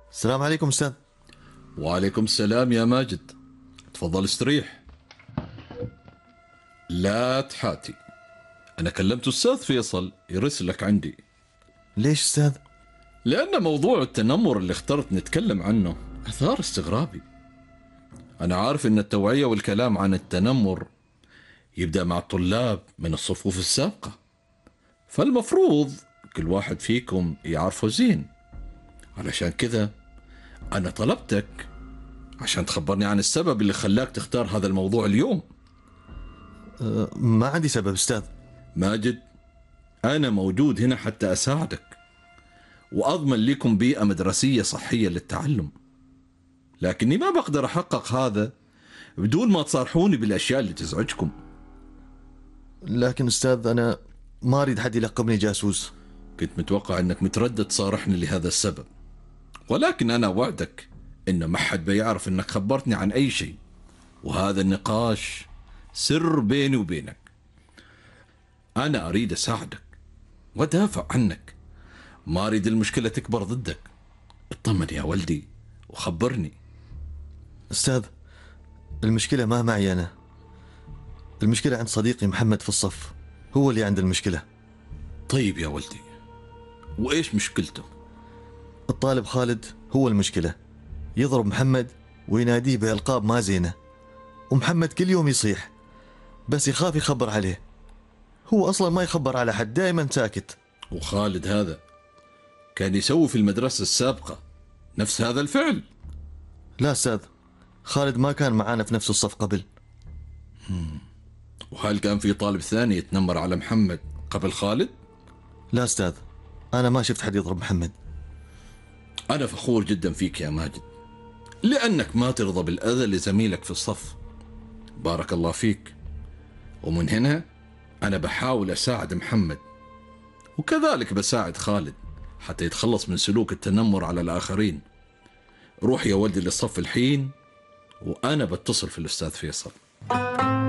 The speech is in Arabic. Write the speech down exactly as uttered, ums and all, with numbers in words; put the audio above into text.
السلام عليكم أستاذ. وعليكم السلام يا ماجد. تفضل استريح. لا تحاتي، أنا كلمت أستاذ فيصل يرسلك عندي. ليش أستاذ؟ لأن موضوع التنمر اللي اخترت نتكلم عنه أثار استغرابي. أنا عارف أن التوعية والكلام عن التنمر يبدأ مع الطلاب من الصفوف السابقة، فالمفروض كل واحد فيكم يعرفه زين. علشان كذا أنا طلبتك عشان تخبرني عن السبب اللي خلاك تختار هذا الموضوع اليوم. أه ما عندي سبب أستاذ. ماجد، أنا موجود هنا حتى أساعدك وأضمن لكم بيئة مدرسية صحية للتعلم، لكني ما بقدر أحقق هذا بدون ما تصارحوني بالأشياء اللي تزعجكم. لكن أستاذ أنا ما أريد حد يلقبني جاسوس. كنت متوقع أنك متردد تصارحني لهذا السبب، ولكن أنا وعدك إن ما حد بيعرف أنك خبرتني عن أي شيء، وهذا النقاش سر بيني وبينك. أنا أريد أساعدك ودافع عنك، ما أريد المشكلة تكبر ضدك. اطمن يا ولدي وخبرني. أستاذ المشكلة ما معي أنا، المشكلة عند صديقي محمد في الصف، هو اللي عند المشكلة. طيب يا ولدي، وإيش مشكلته؟ الطالب خالد هو المشكلة، يضرب محمد ويناديه بألقاب ما زينة، ومحمد كل يوم يصيح بس يخاف يخبر عليه. هو أصلا ما يخبر على حد، دائما ساكت. وخالد هذا كان يسوي في المدرسة السابقة نفس هذا الفعل؟ لا أستاذ، خالد ما كان معانا في نفس الصف قبل. وهل كان في طالب ثاني يتنمر على محمد قبل خالد؟ لا أستاذ، أنا ما شفت حد يضرب محمد. أنا فخور جدا فيك يا ماجد، لأنك ما ترضى بالأذى لزميلك في الصف. بارك الله فيك. ومن هنا أنا بحاول أساعد محمد، وكذلك بساعد خالد حتى يتخلص من سلوك التنمر على الآخرين. روح يا ولدي للصف الحين، وأنا بتصل في الأستاذ فيصل.